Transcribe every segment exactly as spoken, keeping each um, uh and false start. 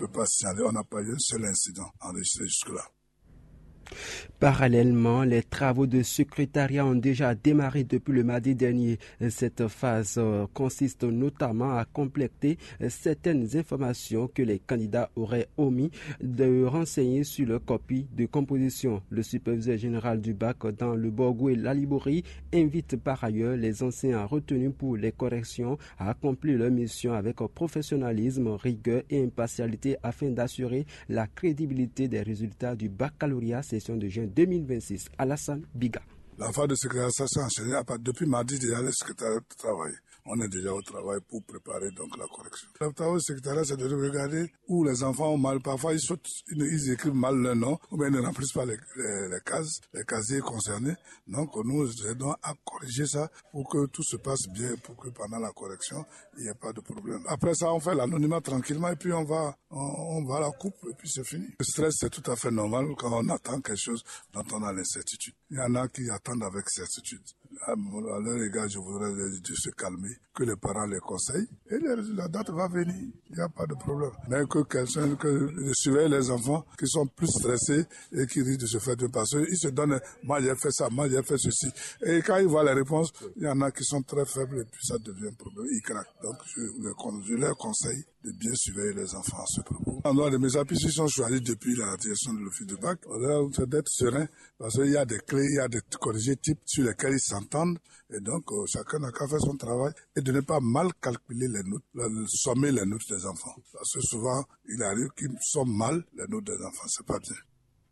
peut pas signaler, on n'a pas eu un seul incident enregistré jusque-là. Parallèlement, les travaux de secrétariat ont déjà démarré depuis le mardi dernier. Cette phase consiste notamment à compléter certaines informations que les candidats auraient omis de renseigner sur leur copie de composition. Le superviseur général du bac dans le Borgou et l'Alibori invite par ailleurs les enseignants retenus pour les corrections à accomplir leur mission avec professionnalisme, rigueur et impartialité afin d'assurer la crédibilité des résultats du baccalauréat session de juin deux mille vingt-six. Alassane Biga. La phase de secrétariat s'est enchaînée. Depuis mardi, déjà, le secrétariat travaille. On est déjà au travail pour préparer donc la correction. Le travail du secrétariat, c'est de regarder où les enfants ont mal. Parfois, ils, sautent, ils écrivent mal leur nom ou bien ils ne remplissent pas les, les, les cases, les casiers concernés. Donc, nous aidons à corriger ça pour que tout se passe bien, pour que pendant la correction, il n'y ait pas de problème. Après ça, on fait l'anonymat tranquillement et puis on va, on, on va à la coupe et puis c'est fini. Le stress, c'est tout à fait normal quand on attend quelque chose dont on a l'incertitude. Il y en a qui attendent avec certitude. À leur égard, je voudrais de se calmer, que les parents les conseillent et la date va venir, il n'y a pas de problème. Mais que quelqu'un, que surveille les enfants qui sont plus stressés et qui risquent de se faire de parce qu'ils se donnent, moi j'ai fait ça, moi j'ai fait ceci. Et quand ils voient les réponses, il y en a qui sont très faibles et puis ça devient un problème, ils craquent. Donc je, je leur conseille de bien surveiller les enfants à ce propos. Alors, les mes appuis sont choisis depuis la direction de l'office de bac. Alors, c'est d'être serein parce qu'il y a des clés, il y a des corrigés types sur lesquels ils s'entendent. Et donc, euh, chacun n'a qu'à faire son travail et de ne pas mal calculer les notes, sommer les notes des enfants. Parce que souvent, il arrive qu'ils somment mal les notes des enfants. C'est pas bien.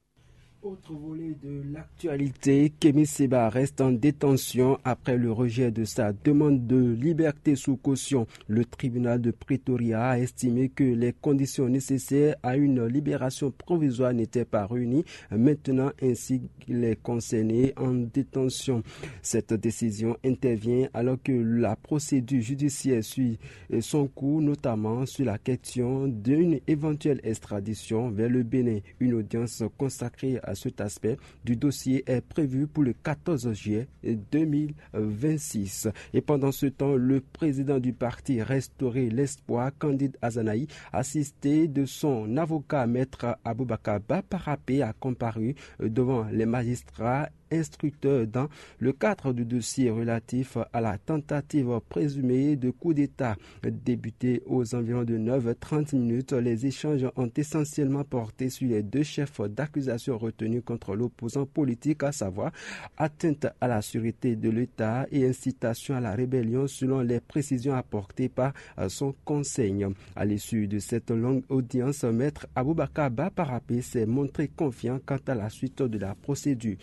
Autre volet de l'actualité, Kémy Séba reste en détention après le rejet de sa demande de liberté sous caution. Le tribunal de Pretoria a estimé que les conditions nécessaires à une libération provisoire n'étaient pas réunies, maintenant ainsi les concernés en détention. Cette décision intervient alors que la procédure judiciaire suit son cours, notamment sur la question d'une éventuelle extradition vers le Bénin. Une audience consacrée à cet aspect du dossier est prévu pour le quatorze juillet deux mille vingt-six. Et pendant ce temps, le président du parti Restaurer l'Espoir, Candide Azanaï, assisté de son avocat maître Aboubakar Baparapé, a comparu devant les magistrats instructeur dans le cadre du dossier relatif à la tentative présumée de coup d'État. Débuté aux environs de neuf heures trente, les échanges ont essentiellement porté sur les deux chefs d'accusation retenus contre l'opposant politique, à savoir atteinte à la sûreté de l'État et incitation à la rébellion selon les précisions apportées par son conseil. À l'issue de cette longue audience, maître Aboubakar Baparapé s'est montré confiant quant à la suite de la procédure.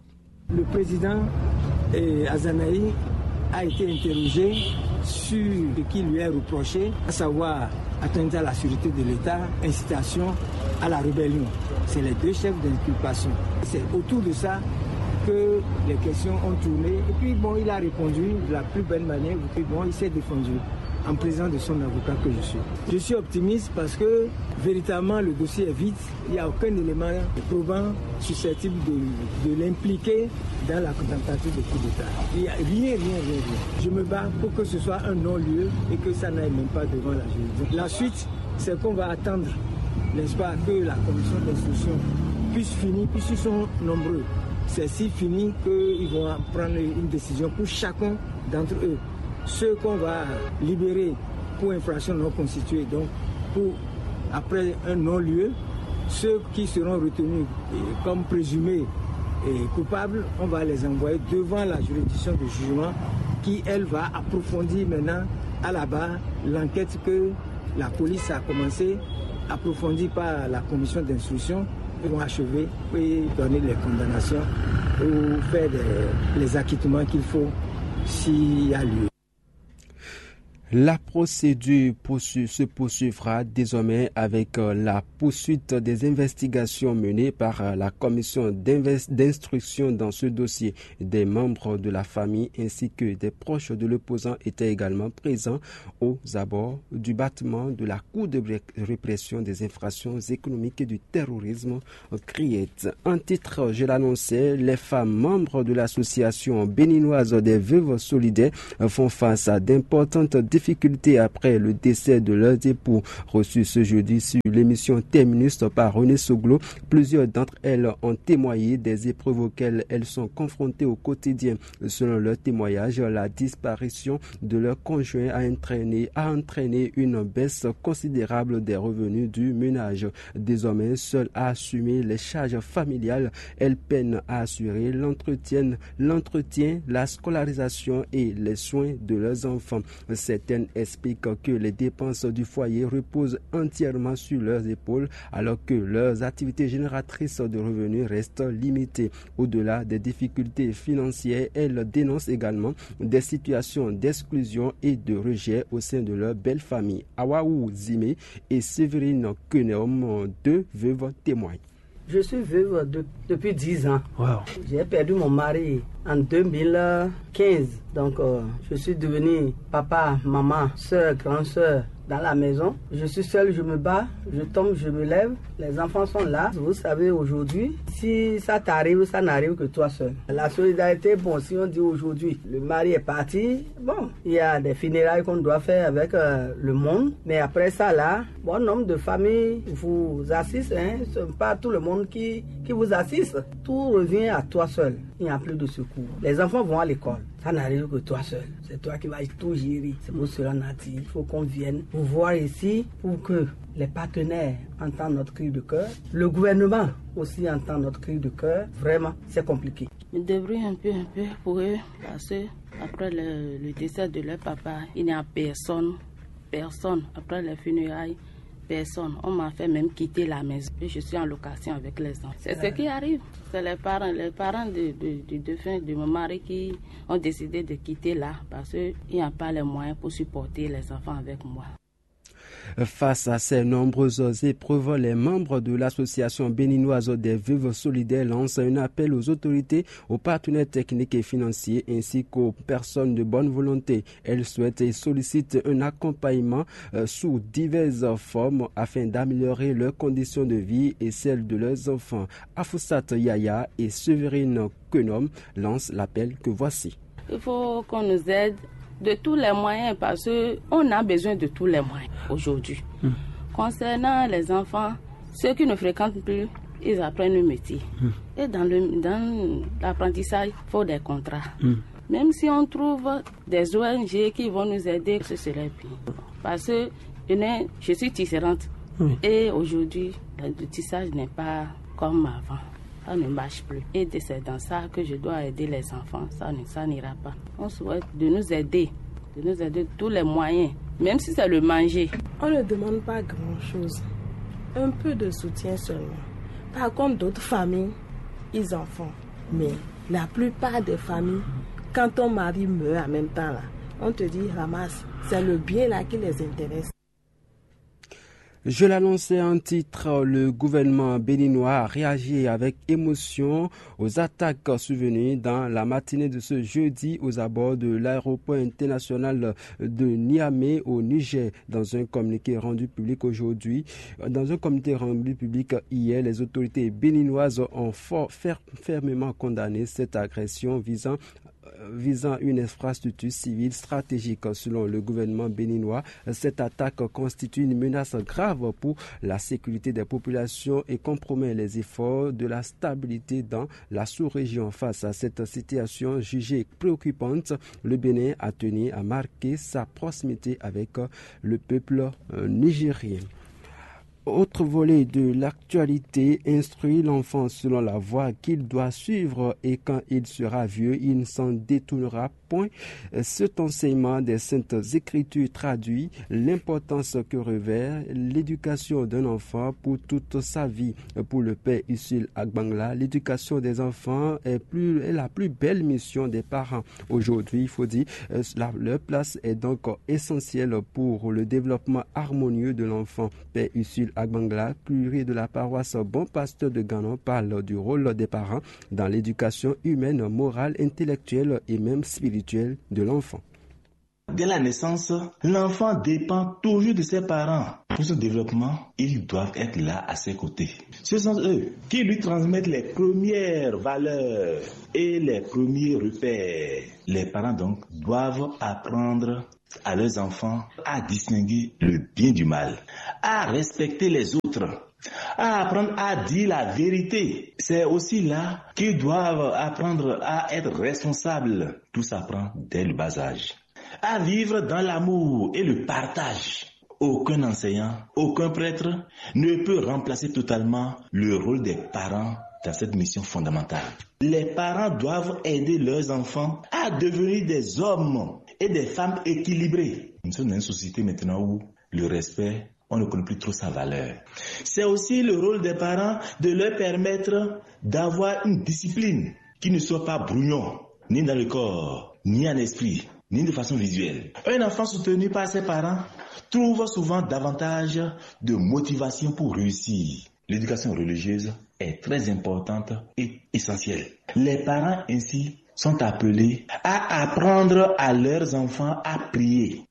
Le président eh, Azanaï a été interrogé sur ce qui lui est reproché, à savoir atteinte à la sûreté de l'État, incitation à la rébellion. C'est les deux chefs d'inculpation. C'est autour de ça que les questions ont tourné. Et puis bon, il a répondu de la plus belle manière. Et puis bon, il s'est défendu en présence de son avocat que je suis. Je suis optimiste parce que véritablement le dossier est vide. Il n'y a aucun élément probant susceptible de, de l'impliquer dans la tentative de coup d'État. Il n'y a rien, rien, rien, rien. Je me bats pour que ce soit un non-lieu et que ça n'aille même pas devant la juridiction. La suite, c'est qu'on va attendre, n'est-ce pas, que la commission d'instruction puisse finir, puisqu'ils sont nombreux. C'est si fini qu'ils vont prendre une décision pour chacun d'entre eux. Ceux qu'on va libérer pour infraction non constituée, donc pour, après un non-lieu, ceux qui seront retenus comme présumés et coupables, on va les envoyer devant la juridiction de jugement qui, elle, va approfondir maintenant à la barre l'enquête que la police a commencé, approfondie par la commission d'instruction. Ils vont achever et donner les condamnations ou faire des, les acquittements qu'il faut s'il y a lieu. La procédure poursuit, se poursuivra désormais avec la poursuite des investigations menées par la commission d'instruction dans ce dossier. Des membres de la famille ainsi que des proches de l'opposant étaient également présents aux abords du bâtiment de la Cour de répression des infractions économiques et du terrorisme, C R I E T. En titre, je l'annonçais, les femmes membres de l'association béninoise des veuves solidaires font face à d'importantes difficultés difficultés après le décès de leurs époux. Reçues ce jeudi sur l'émission Terminus par René Soglo, plusieurs d'entre elles ont témoigné des épreuves auxquelles elles sont confrontées au quotidien. Selon leur témoignage, la disparition de leur conjoint a entraîné, a entraîné une baisse considérable des revenus du ménage. Désormais, seule à assumer les charges familiales, elles peinent à assurer l'entretien, l'entretien, la scolarisation et les soins de leurs enfants. Certaines expliquent que les dépenses du foyer reposent entièrement sur leurs épaules, alors que leurs activités génératrices de revenus restent limitées. Au-delà des difficultés financières, elles dénoncent également des situations d'exclusion et de rejet au sein de leur belle famille. Awaou Zime et Séverine Keneom, deux veuves, témoignent. Je suis veuve de, depuis dix ans. Wow. J'ai perdu mon mari en deux mille quinze. Donc, euh, je suis devenu papa, maman, soeur, grand-soeur dans la maison. Je suis seule, je me bats, je tombe, je me lève. Les enfants sont là. Vous savez, aujourd'hui, si ça t'arrive, ça n'arrive que toi seul. La solidarité, bon, si on dit aujourd'hui, le mari est parti, bon, il y a des funérailles qu'on doit faire avec euh, le monde. Mais après ça, là, bon nombre de familles vous assistent. Hein, ce n'est pas tout le monde qui, qui vous assiste. Tout revient à toi seul. Il n'y a plus de secours. Les enfants vont à l'école. Ça n'arrive que toi seul. C'est toi qui vas tout gérer. C'est pour cela qu'on a dit il faut qu'on vienne vous voir ici pour que les partenaires entendent notre cri de cœur. Le gouvernement aussi entend notre cri de cœur. Vraiment, c'est compliqué. Je me débrouille un peu, un peu pour eux parce que après le, le décès de leur papa, il n'y a personne, personne. Après les funérailles, personne. On m'a fait même quitter la maison. Et je suis en location avec les enfants. C'est ce qui arrive. C'est les parents, les parents de, de, de, de, de mon mari qui ont décidé de quitter là parce qu'ils n'ont pas les moyens pour supporter les enfants avec moi. Face à ces nombreuses épreuves, les membres de l'association béninoise des veuves solidaires lancent un appel aux autorités, aux partenaires techniques et financiers ainsi qu'aux personnes de bonne volonté. Elles souhaitent et sollicitent un accompagnement euh, sous diverses formes afin d'améliorer leurs conditions de vie et celles de leurs enfants. Afoussat Yaya et Séverine Kenom lancent l'appel que voici. Il faut qu'on nous aide de tous les moyens parce qu'on a besoin de tous les moyens aujourd'hui. Mmh. Concernant les enfants, ceux qui ne fréquentent plus, ils apprennent un métier. Mmh. Et dans, le, dans l'apprentissage, il faut des contrats. Mmh. Même si on trouve des O N G qui vont nous aider, ce serait bien. Parce que je suis tisserante. Mmh. Et aujourd'hui, le tissage n'est pas comme avant. Ça ne marche plus. Et c'est dans ça que je dois aider les enfants. Ça, ça n'ira pas. On souhaite de nous aider, de nous aider de tous les moyens, même si c'est le manger. On ne demande pas grand-chose. Un peu de soutien seulement. Par contre, d'autres familles, ils en font. Mais la plupart des familles, quand ton mari meurt en même temps, là, on te dit ramasse. C'est le bien là qui les intéresse. Je l'annonçais en titre, le gouvernement béninois a réagi avec émotion aux attaques survenues dans la matinée de ce jeudi aux abords de l'aéroport international de Niamey au Niger. Dans un communiqué rendu public aujourd'hui, dans un communiqué rendu public hier, les autorités béninoises ont fort, fermement condamné cette agression visant visant une infrastructure civile stratégique. Selon le gouvernement béninois, cette attaque constitue une menace grave pour la sécurité des populations et compromet les efforts de la stabilité dans la sous-région. Face à cette situation jugée préoccupante, le Bénin a tenu à marquer sa proximité avec le peuple nigérien. Autre volet de l'actualité, instruire l'enfant selon la voie qu'il doit suivre et quand il sera vieux, il ne s'en détournera point. Cet enseignement des Saintes Écritures traduit l'importance que revêt l'éducation d'un enfant pour toute sa vie. Pour le père Usul Agbangla, l'éducation des enfants est, plus, est la plus belle mission des parents. Aujourd'hui, il faut dire, la, leur place est donc essentielle pour le développement harmonieux de l'enfant. Père Usul Agbangla, curé de la paroisse Bon Pasteur de Ghanon, parle du rôle des parents dans l'éducation humaine, morale, intellectuelle et même spirituelle de l'enfant. Dès la naissance, l'enfant dépend toujours de ses parents. Pour son développement, ils doivent être là à ses côtés. Ce sont eux qui lui transmettent les premières valeurs et les premiers repères. Les parents donc doivent apprendre à leurs enfants à distinguer le bien du mal, à respecter les autres, à apprendre à dire la vérité. C'est aussi là qu'ils doivent apprendre à être responsables. Tout s'apprend dès le bas âge. À vivre dans l'amour et le partage. Aucun enseignant, aucun prêtre ne peut remplacer totalement le rôle des parents dans cette mission fondamentale. Les parents doivent aider leurs enfants à devenir des hommes et des femmes équilibrés. Nous sommes dans une société maintenant où le respect, on ne connaît plus trop sa valeur. C'est aussi le rôle des parents de leur permettre d'avoir une discipline qui ne soit pas brouillon, ni dans le corps, ni en esprit, ni de façon visuelle. Un enfant soutenu par ses parents trouve souvent davantage de motivation pour réussir. L'éducation religieuse est très importante et essentielle. Les parents ainsi sont appelés à apprendre à leurs enfants à prier.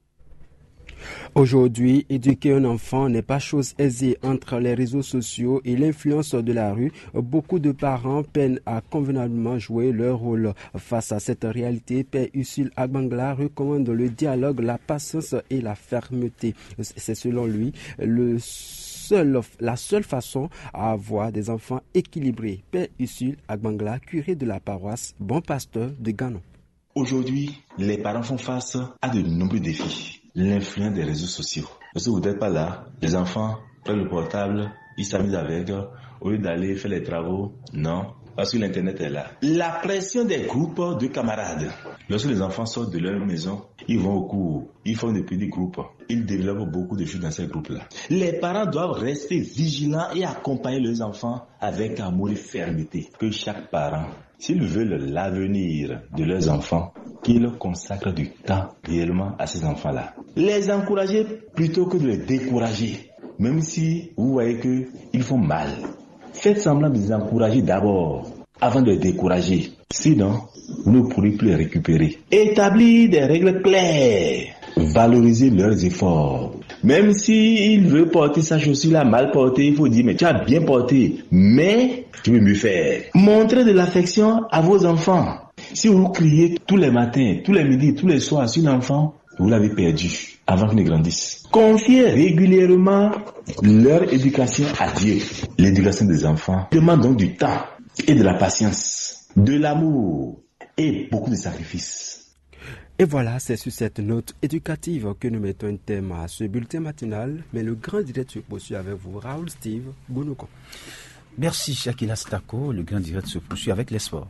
Aujourd'hui, éduquer un enfant n'est pas chose aisée. Entre les réseaux sociaux et l'influence de la rue, beaucoup de parents peinent à convenablement jouer leur rôle. Face à cette réalité, Père Usul Agbangla recommande le dialogue, la patience et la fermeté. C'est selon lui le seul, la seule façon à avoir des enfants équilibrés. Père Usul Agbangla, curé de la paroisse Bon Pasteur de Ganon. Aujourd'hui, les parents font face à de nombreux défis. L'influence des réseaux sociaux. Si vous n'êtes pas là, les enfants prennent le portable, ils s'amusent avec, au lieu d'aller faire les travaux, non, parce que l'internet est là. La pression des groupes de camarades. Lorsque les enfants sortent de leur maison, ils vont au cours, ils font des petits groupes, ils développent beaucoup de choses dans ces groupes-là. Les parents doivent rester vigilants et accompagner leurs enfants avec amour et fermeté. Que chaque parent, s'ils veulent l'avenir de leurs enfants, qu'ils consacrent du temps réellement à ces enfants-là. Les encourager plutôt que de les décourager. Même si vous voyez qu'ils font mal, faites semblant de les encourager d'abord, avant de les décourager. Sinon, vous ne pourrez plus les récupérer. Établir des règles claires. Valoriser leurs efforts. Même s'il veut porter sa chaussure-là mal portée, il faut dire, mais tu as bien porté, mais tu veux mieux faire. Montrez de l'affection à vos enfants. Si vous criez tous les matins, tous les midis, tous les soirs sur l'enfant, vous l'avez perdu avant qu'il ne grandisse. Confiez régulièrement leur éducation à Dieu. L'éducation des enfants demande donc du temps et de la patience, de l'amour et beaucoup de sacrifices. Et voilà, c'est sur cette note éducative que nous mettons un thème à ce bulletin matinal. Mais le grand direct se poursuit avec vous, Raoul Steve Bounouko. Merci, Shakila Stako. Le grand direct se poursuit avec les sports.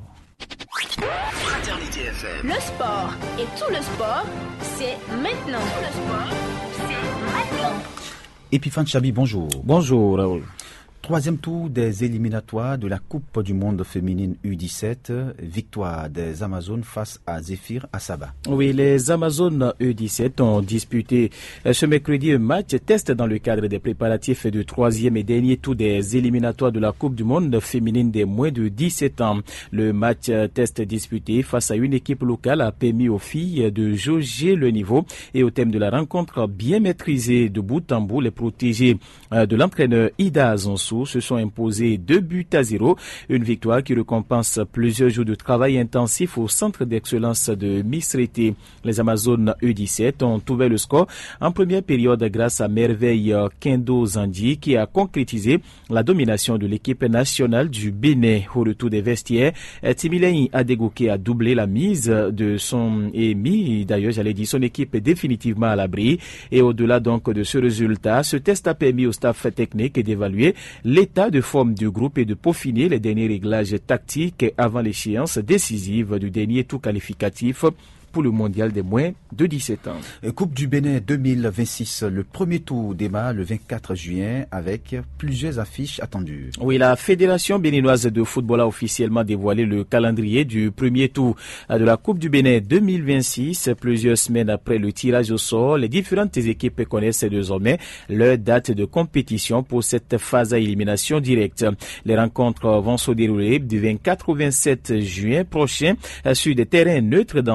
Le sport et tout le sport, c'est maintenant. Tout le sport, c'est maintenant. Epiphane Chabi, bonjour. Bonjour, Raoul. Troisième tour des éliminatoires de la Coupe du monde féminine U dix-sept, victoire des Amazones face à Zéphyr Assaba. Oui, les Amazones U dix-sept ont disputé ce mercredi un match test dans le cadre des préparatifs du troisième et dernier tour des éliminatoires de la Coupe du monde féminine des moins de dix-sept ans. Le match test disputé face à une équipe locale a permis aux filles de jauger le niveau et au thème de la rencontre bien maîtrisée de bout en bout, les protégés de l'entraîneur Ida Azonso se sont imposés deux buts à zéro. Une victoire qui récompense plusieurs jours de travail intensif au centre d'excellence de Misrete. Les Amazones U dix-sept ont ouvert le score en première période grâce à Merveille Kendo Zandi qui a concrétisé la domination de l'équipe nationale du Bénin. Au retour des vestiaires, Timilein Adegoke a doublé la mise de son et mis d'ailleurs j'allais dire son équipe définitivement à l'abri. Et au-delà donc de ce résultat, ce test a permis au staff technique d'évaluer l'état de forme du groupe et de peaufiner les derniers réglages tactiques avant l'échéance décisive du dernier tour qualificatif pour le mondial des moins de dix-sept ans. Coupe du Bénin deux mille vingt-six, le premier tour démarre le vingt-quatre juin avec plusieurs affiches attendues. Oui, la Fédération béninoise de football a officiellement dévoilé le calendrier du premier tour de la Coupe du Bénin deux mille vingt-six. Plusieurs semaines après le tirage au sort, les différentes équipes connaissent désormais leur date de compétition pour cette phase à élimination directe. Les rencontres vont se dérouler du vingt-quatre au vingt-sept juin prochain sur des terrains neutres dans tout le pays.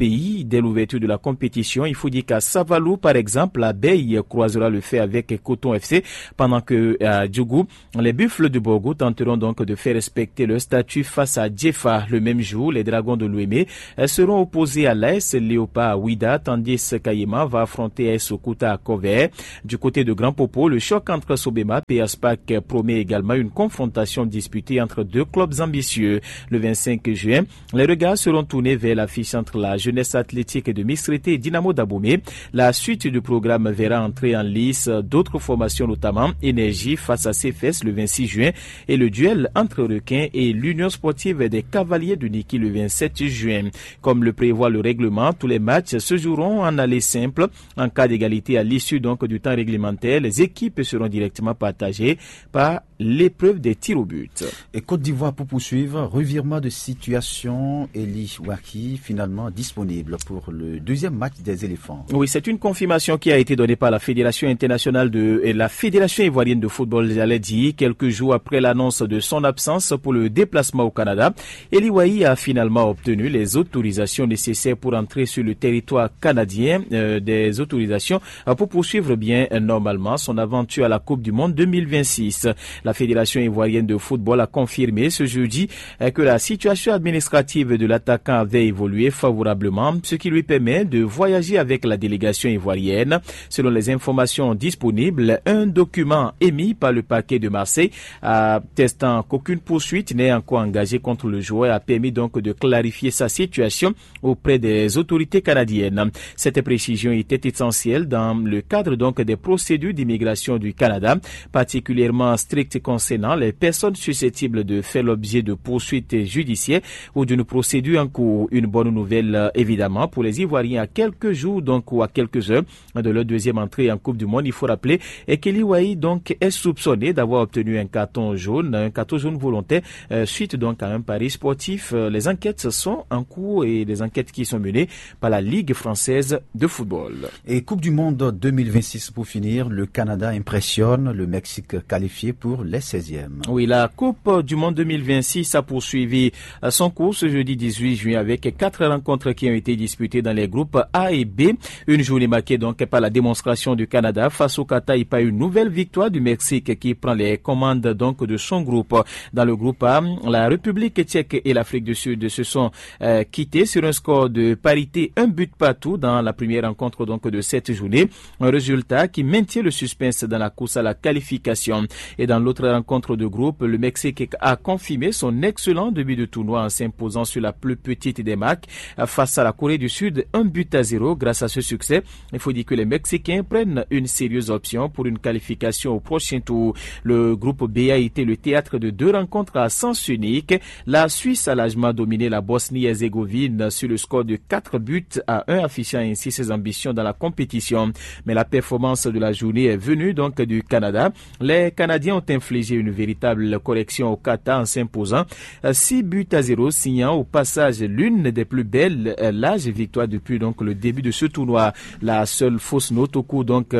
pays dès l'ouverture de la compétition. Il faut dire qu'à Savalou, par exemple, la Beille croisera le fait avec Coton F C, pendant que à Djougou, les Buffles de Borgo tenteront donc de faire respecter leur statut face à Djefa. Le même jour, les Dragons de Louémé seront opposés à l'A S Léopard à Ouida, tandis qu'Ayema va affronter A S Okuta à Kové. Du côté de Grand Popo, le choc entre Sobema et P S P A C promet également une confrontation disputée entre deux clubs ambitieux. Le vingt-cinq juin, les regards seront tournés vers l'affiche entre la jeunesse athlétique de Misrété et Dynamo d'Abomey. La suite du programme verra entrer en lice d'autres formations, notamment Énergie face à C F S le vingt-six juin et le duel entre Requins et l'Union sportive des Cavaliers de Niki le vingt-sept juin. Comme le prévoit le règlement, tous les matchs se joueront en aller simple. En cas d'égalité à l'issue donc du temps réglementaire, les équipes seront directement partagées par l'épreuve des tirs au but. Et Côte d'Ivoire, pour poursuivre, revirement de situation, Eli Waki finalement disponible pour le deuxième match des éléphants. Oui, c'est une confirmation qui a été donnée par la Fédération internationale de et la Fédération ivoirienne de football, j'allais dire, quelques jours après l'annonce de son absence pour le déplacement au Canada. Eli Waki a finalement obtenu les autorisations nécessaires pour entrer sur le territoire canadien, euh, des autorisations euh, pour poursuivre bien euh, normalement son aventure à la Coupe du Monde deux mille vingt-six. La Fédération ivoirienne de football a confirmé ce jeudi euh, que la situation administrative de l'attaquant avait évolué favorablement, ce qui lui permet de voyager avec la délégation ivoirienne. Selon les informations disponibles, un document émis par le parquet de Marseille attestant qu'aucune poursuite n'est encore engagée contre le joueur a permis donc de clarifier sa situation auprès des autorités canadiennes. Cette précision était essentielle dans le cadre donc des procédures d'immigration du Canada, particulièrement strictes concernant les personnes susceptibles de faire l'objet de poursuites judiciaires ou d'une procédure en cours. Une bonne nouvelle évidemment pour les Ivoiriens à quelques jours donc ou à quelques heures de leur deuxième entrée en Coupe du Monde. Il faut rappeler et qu'Eli Waki donc est soupçonné d'avoir obtenu un carton jaune, un carton jaune volontaire euh, suite donc à un pari sportif. Euh, les enquêtes sont en cours et les enquêtes qui sont menées par la Ligue française de football. Et Coupe du Monde deux mille vingt-six pour finir, le Canada impressionne, le Mexique qualifié pour les seizièmes. Oui, la Coupe du Monde deux mille vingt-six a poursuivi son cours ce jeudi dix-huit juin avec quatre rencontres qui ont été disputées dans les groupes A et B. Une journée marquée donc par la démonstration du Canada face au Qatar et par une nouvelle victoire du Mexique qui prend les commandes donc de son groupe. Dans le groupe A, la République tchèque et l'Afrique du Sud se sont euh, quittés sur un score de parité, un but partout dans la première rencontre donc de cette journée. Un résultat qui maintient le suspense dans la course à la qualification. Et dans l'autre rencontre de groupe, le Mexique a confirmé son excellent début de tournoi en s'imposant sur la plus petite des marques face à la Corée du Sud, un but à zéro. Grâce à ce succès, il faut dire que les Mexicains prennent une sérieuse option pour une qualification au prochain tour. Le groupe B a été le théâtre de deux rencontres à sens unique. La Suisse a largement dominé la Bosnie-Herzégovine sur le score de quatre buts à un, affichant ainsi ses ambitions dans la compétition. Mais la performance de la journée est venue donc du Canada. Les Canadiens ont infligé une véritable correction au Qatar en s'imposant six buts à zéro, signant au passage l'une des plus belles larges victoires depuis donc le début de ce tournoi. La seule fausse note au cours donc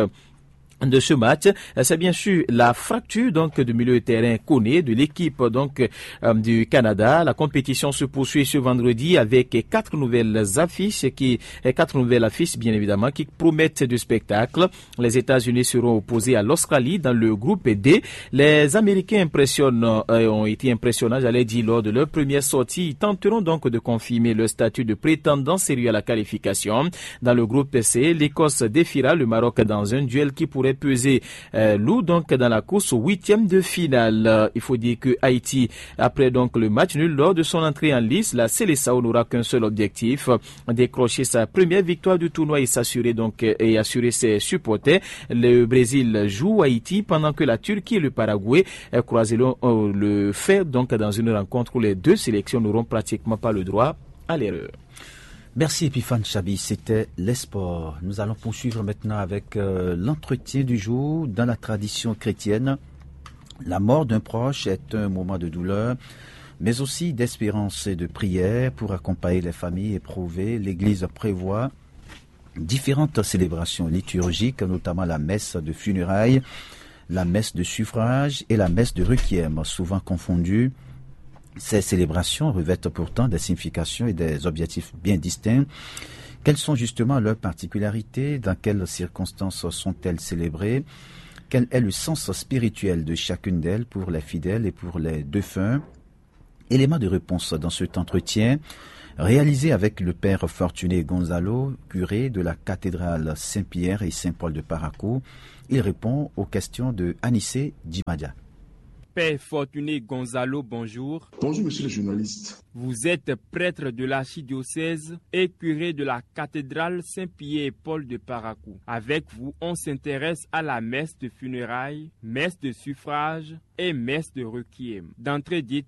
de ce match, c'est bien sûr la fracture donc du milieu de terrain Koné de l'équipe donc euh, du Canada. La compétition se poursuit ce vendredi avec quatre nouvelles affiches qui quatre nouvelles affiches bien évidemment qui promettent du spectacle. Les États-Unis seront opposés à l'Australie dans le groupe D. Les Américains impressionnent euh, ont été impressionnants, j'allais dire lors de leur première sortie. Ils tenteront donc de confirmer leur statut de prétendant sérieux à la qualification. Dans le groupe C, l'Écosse défiera le Maroc dans un duel qui pourrait peser euh, lourd donc dans la course au huitième de finale. Euh, il faut dire que Haïti, après donc le match nul lors de son entrée en lice, la Seleção n'aura qu'un seul objectif, décrocher sa première victoire du tournoi et s'assurer donc et assurer ses supporters. Le Brésil joue Haïti pendant que la Turquie et le Paraguay euh, croiseront euh, le fer donc dans une rencontre où les deux sélections n'auront pratiquement pas le droit à l'erreur. Merci Epiphane Chabi, c'était les sports. Nous allons poursuivre maintenant avec euh, l'entretien du jour. Dans la tradition chrétienne, la mort d'un proche est un moment de douleur, mais aussi d'espérance et de prière pour accompagner les familles éprouvées. L'Église prévoit différentes célébrations liturgiques, notamment la messe de funérailles, la messe de suffrage et la messe de requiem, souvent confondues. Ces célébrations revêtent pourtant des significations et des objectifs bien distincts. Quelles sont justement leurs particularités? Dans quelles circonstances sont-elles célébrées? Quel est le sens spirituel de chacune d'elles pour les fidèles et pour les défunts? Élément de réponse dans cet entretien réalisé avec le père Fortuné Gonzalo, curé de la cathédrale Saint-Pierre et Saint-Paul de Parakou. Il répond aux questions de Anissé Djimadia. Père Fortuné Gonzalo, bonjour. Bonjour, monsieur le journaliste. Vous êtes prêtre de l'archidiocèse et curé de la cathédrale Saint-Pierre et Paul de Parakou. Avec vous, on s'intéresse à la messe de funérailles, messe de suffrage et messe de requiem. D'entrée, dites